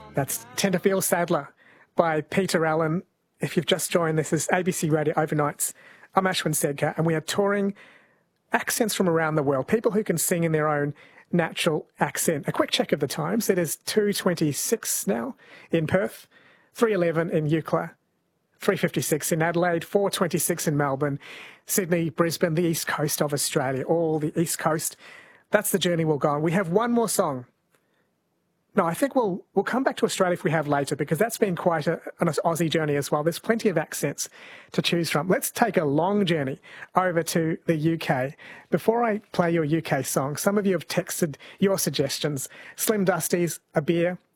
That's Tend to Feel Sadler by Peter Allen. If you've just joined, this is ABC Radio Overnights. I'm Ashwin Sedkar, and we are touring accents from around the world, people who can sing in their own natural accent. A quick check of the times. It is 2:26 now in Perth, 3:11 in Eucla, 3:56 in Adelaide, 4:26 in Melbourne, Sydney, Brisbane, the east coast of Australia, all the east coast. That's the journey we'll go on. We have one more song. No, I think we'll come back to Australia if we have later, because that's been quite an Aussie journey as well. There's plenty of accents to choose from. Let's take a long journey over to the UK. Before I play your UK song, some of you have texted your suggestions. Slim Dusty's A Beer,